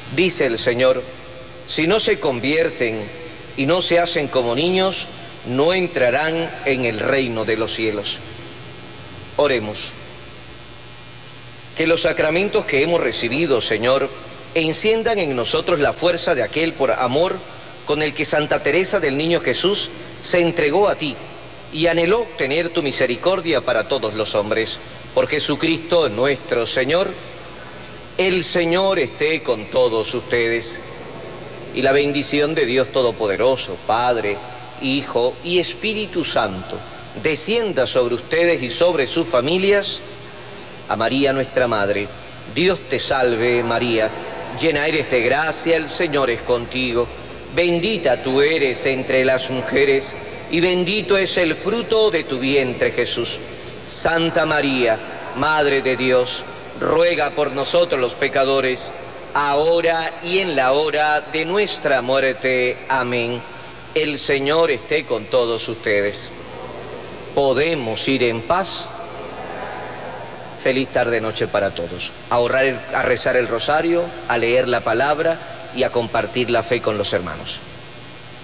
Dice el Señor, si no se convierten y no se hacen como niños, no entrarán en el reino de los cielos. Oremos. Que los sacramentos que hemos recibido, Señor, enciendan en nosotros la fuerza de aquel por amor con el que Santa Teresa del Niño Jesús se entregó a ti y anheló tener tu misericordia para todos los hombres. Por Jesucristo nuestro Señor. El Señor esté con todos ustedes. Y la bendición de Dios Todopoderoso, Padre, Hijo y Espíritu Santo, descienda sobre ustedes y sobre sus familias. A María nuestra Madre, Dios te salve María, llena eres de gracia, el Señor es contigo. Bendita tú eres entre las mujeres, y bendito es el fruto de tu vientre, Jesús. Santa María, Madre de Dios, ruega por nosotros los pecadores, ahora y en la hora de nuestra muerte. Amén. El Señor esté con todos ustedes. Podemos ir en paz. Feliz tarde-noche para todos. A rezar el rosario, a leer la palabra y a compartir la fe con los hermanos.